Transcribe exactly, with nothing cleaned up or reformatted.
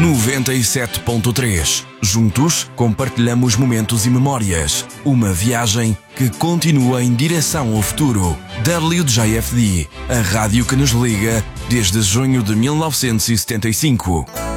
noventa e sete ponto três. Juntos, compartilhamos momentos e memórias. Uma viagem que continua em direção ao futuro. W J F D, a rádio que nos liga desde junho de mil novecentos e setenta e cinco.